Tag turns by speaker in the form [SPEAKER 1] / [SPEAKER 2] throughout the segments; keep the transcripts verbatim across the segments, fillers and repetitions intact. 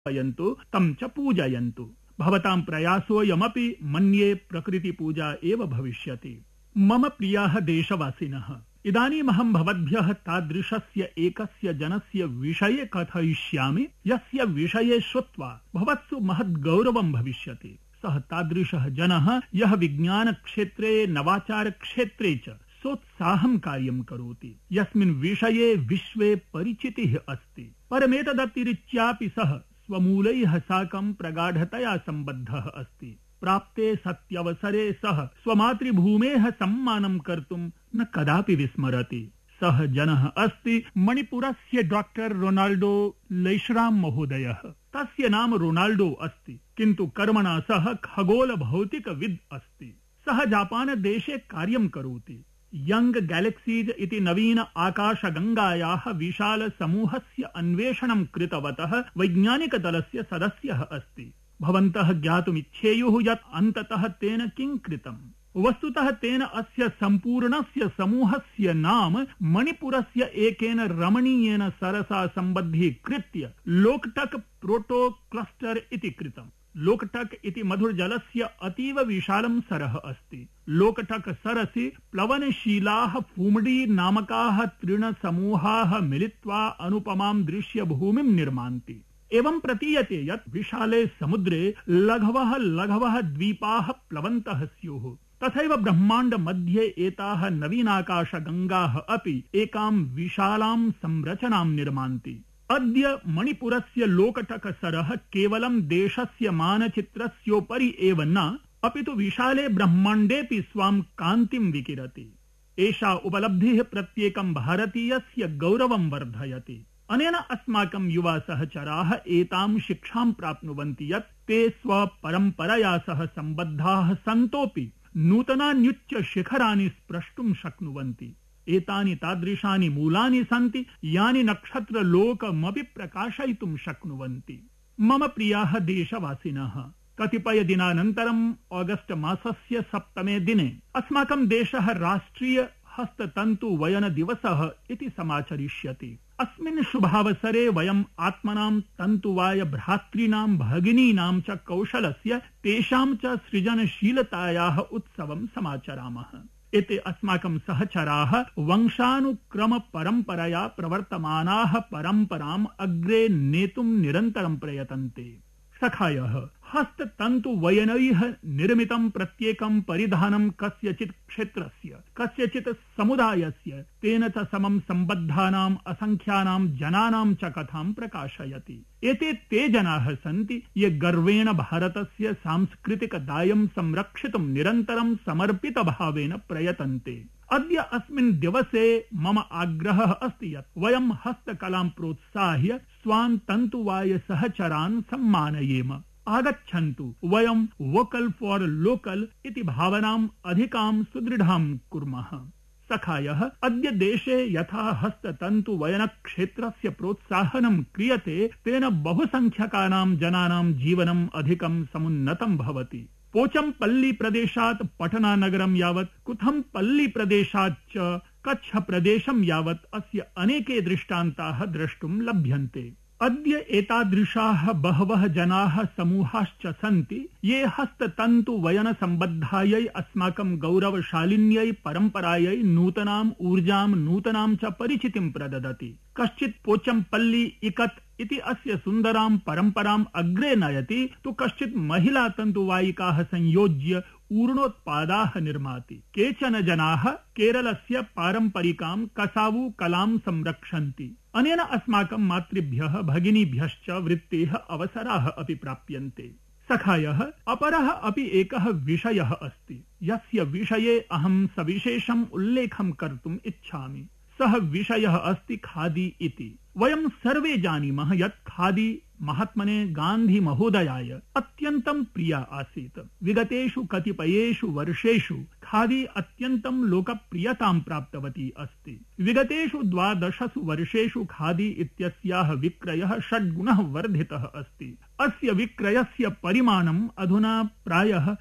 [SPEAKER 1] समर्पयन्तु तं च पूजयन्तु। भवतां प्रयासोऽयमपि मन्ये प्रकृतिपूजा एव भविष्यति। मम प्रियाः देशवासिनः, इदानीमहं भवद्भ्यः तादृशस्य एकस्य जनस्य विषये कथयिष्यामि यस्य विषये श्रुत्वा भवत्सु महद्गौरवं भविष्यति। सः तादृशः जनः यः विज्ञानक्षेत्रे नवाचारक्षेत्रे च सोत्साहं कार्यं करोति, यस्मिन् विषये विश्वे परिचितिः अस्ति। परमेतदतिरिच्यापि सः स्वमूलैः साकं प्रगाढतया सम्बद्धः अस्ति। प्राप्ते सत्यवसरे सः स्वमातृभूमेः सम्मानं कर्तुं न कदापि विस्मरति। सः जनः अस्ति मणिपुरस्य डॉक्टर रोनाल्डो लैश्राम महोदयः। तस्य नाम रोनाल्डो अस्ति, किन्तु कर्मणा सः खगोल भौतिकविद् अस्ति। सः जापान देशे कार्यं करोति। यंग गैलेक्सीज इति नवीन आकाशगंगायाः विशाल समूहस्य अन्वेषणं कृतवतः वैज्ञानिक दलस्य सदस्यः अस्ति। भवन्तः ज्ञातुमिच्छेयुः यत् अन्ततः तेन किं कृतम्। वस्तुतः तेन अस्य सम्पूर्णस्य समूहस्य नाम मणिपुरस्य एकेन रमणीयेन सरसा सम्बद्धीकृत्य लोकटक प्रोटो क्लस्टर इति कृतम्। लोकटक इति मधुरजलस्य अतीव विशालं सरः अस्ति। लोकटक सरसि प्लवनशीलाः फूमडी नामकाः तृणसमूहाः मिलित्वा अनुपमां दृश्यभूमिं निर्मान्ति। एवं प्रतीयते यत् विशाले समुद्रे लघवः लघवः द्वीपाः प्लवन्तः स्युः। तथैव ब्रह्माण्ड मध्ये एताः नवीनाकाशगंगाः अपि एकां विशालां संरचनां निर्मान्ति। अद्य मणिपुरस्य लोकटकसरः केवलं देशस्य मानचित्रस्योपरि एव न, अपि तु विशाले ब्रह्माण्डेऽपि स्वां कान्तिं विकिरति। एषा उपलब्धिः प्रत्येकं भारतीयस्य गौरवं वर्धयति। अनेन अस्माकं युवा सहचराः एतां शिक्षां प्राप्नुवन्ति यत् ते स्वपरम्परया सह सम्बद्धाः सन्तोऽपि नूतनान्युच्च शिखराणि स्प्रष्टुं शक्नुवन्ति। एतानि तादृशानि मूलानि सन्ति यानि नक्षत्रलोकमपि प्रकाशयितुं शक्नुवन्ति। मम प्रियाः देशवासिनः, कतिपय दिनानन्तरम् ऑगस्ट मासस्य सप्तमे दिने अस्माकं देशः राष्ट्रिय हस्ततन्तु वयन दिवसः इति समाचरिष्यति। अस्मिन् शुभावसरे वयम् आत्मनां तन्तुवाय भ्रातॄणां भगिनीनां च कौशलस्य तेषां च सृजनशीलतायाः उत्सवं समाचरामः। एते अस्माकं सहचराः वंशानुक्रम परम्परया प्रवर्तमानाः परम्पराम् अग्रे नेतुं निरन्तरं प्रयतन्ते। सखायः, हस्ततन्तुवयनैः निर्मितं प्रत्येकं परिधानं कस्यचित् क्षेत्रस्य कस्यचित् समुदायस्य तेन च समं सम्बद्धानाम् असंख्यानां जनानां च कथां प्रकाशयति। एते ते जनाः सन्ति ये गर्वेण भारतस्य सांस्कृतिक दायं संरक्षितुं निरन्तरं समर्पित भावेन प्रयतन्ते। अद्य अस्मिन् दिवसे मम आग्रहः अस्ति यत् वयं हस्तकलां प्रोत्साह्य स्वान् तन्तुवाय सहचरान् सम्मानयेम। आगच्छन्तु वयं वोकल फॉर लोकल इति भावनाम् अधिकां सुदृढां कुर्मः। सखायः, अद्य देशे यथा हस्ततन्तु वयन क्षेत्रस्य प्रोत्साहनं क्रियते तेन बहुसंख्यकानां जनानां जीवनम् अधिकं समुन्नतं भवति। पोचम्पल्ली प्रदेशात् पटना नगरं यावत्, कुथम्पल्ली प्रदेशात् च कच्छ प्रदेशं यावत् अस्य अनेके दृष्टान्ताः द्रष्टुं लभ्यन्ते। अद्य एतादृशाः बहवः जनाः समूहाश्च सन्ति ये हस्ततन्तु वयन सम्बद्धायै अस्माकं गौरवशालिन्यै परम्परायै नूतनाम् ऊर्जां नूतनां च परिचितिं प्रददति। कश्चित् पोचम्पल्ली इकत् इति अस्य सुन्दरां परम्पराम् अग्रे नयति, तु कश्चित् महिला तन्तुवायिकाः संयोज्य ऊर्णोत्पादाः निर्माति। केचन जनाः केरलस्य पारम्परिकां कसावु कलां संरक्षन्ति। अनेन अस्माकं मातृभ्यः भगिनीभ्यश्च वृत्तेः अवसराः अपि प्राप्यन्ते। सखायः, अपरः अपि एकः विषयः अस्ति यस्य विषये अहं सविशेषम् उल्लेखं कर्तुम् इच्छामि। सः विषयः अस्ति खादी इति। वयं सर्वे जानीमः यत् खादी महात्मने गान्धी महोदयाय अत्यन्तं प्रिया आसीत्। विगतेषु कतिपयेषु वर्षेषु खादी अत्यन्तं लोकप्रियतां प्राप्तवती अस्ति। विगतेषु द्वादशसु वर्षेषु खादी इत्यस्याः विक्रयः षड्गुणः वर्धितः अस्ति। अस्य विक्रयस्य परिमाणम् अधुना प्रायः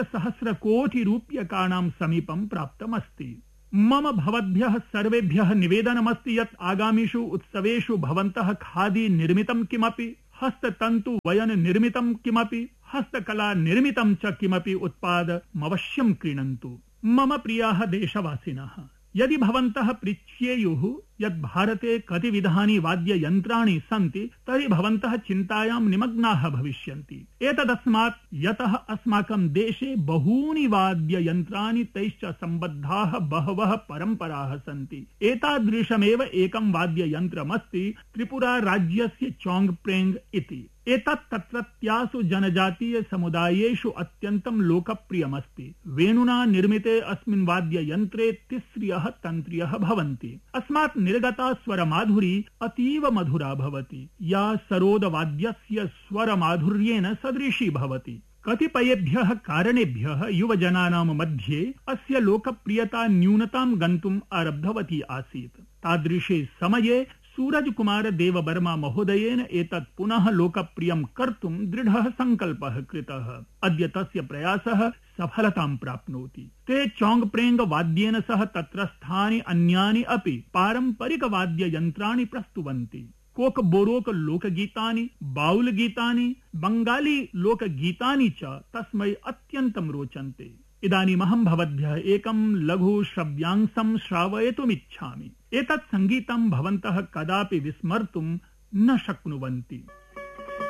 [SPEAKER 1] अष्टसहस्रकोटिरूप्यकाणां समीपं प्राप्तमस्ति। मम भवद्भ्यः सर्वेभ्यः निवेदनमस्ति यत् आगामिषु उत्सवेषु भवन्तः खादी निर्मितं किमपि हस्ततन्तु वयन निर्मितं किमपि हस्तकला निर्मितं च किमपि उत्पादमवश्यं क्रीणन्तु। मम प्रियाः देशवासिनः, यदि भवन्तः पृच्छेयुः यत् भारते कति विधानि वाद्ययन्त्राणि सन्ति तर्हि भवन्तः चिन्तायां निमग्नाः भविष्यन्ति। एतदस्मात् यतः अस्माकं देशे बहूनि वाद्ययन्त्राणि तैश्च सम्बद्धाः बहवः परम्पराः सन्ति। एतादृशमेव एकं वाद्ययन्त्रमस्ति त्रिपुरा राज्यस्य चोङ्गप्रेङ्ग् इति। एतत् तत्रत्यासु जनजातीय समुदायेषु अत्यन्तं लोकप्रियमस्ति। वेणुना निर्मिते अस्मिन् वाद्ययन्त्रे तिस्र्यः तन्त्र्यः भवन्ति। अस्मात् निर्गता स्वरमाधुरी अतीव मधुरा भवति, या सरोदवाद्यस्य स्वरमाधुर्येण सदृशी भवति। कतिपयेभ्यः कारणेभ्यः युवजनानां मध्ये अस्य लोकप्रियता न्यूनतां गन्तुम् आरब्धवती आसीत्। तादृशे समये सूरजकुमार देववर्मा महोदयेन एतत् पुनः लोकप्रियं कर्तुं दृढः सङ्कल्पः कृतः। अद्य तस्य प्रयासः सफलतां प्राप्नोति। ते चोङ्गप्रेङ्ग् वाद्येन सह तत्रस्थानि अन्यानि अपि पारम्परिकवाद्ययन्त्राणि प्रस्तुवन्ति। कोक बोरोक लोकगीतानि, बाउल गीतानि, बंगाली लोकगीतानि च तस्मै अत्यन्तं रोचन्ते। इदानीमहं भवद्भ्यः एकं लघु श्रव्यांशं श्रावयितुमिच्छामि। एतत् सङ्गीतं भवन्तः कदापि विस्मर्तुं न शक्नुवन्ति।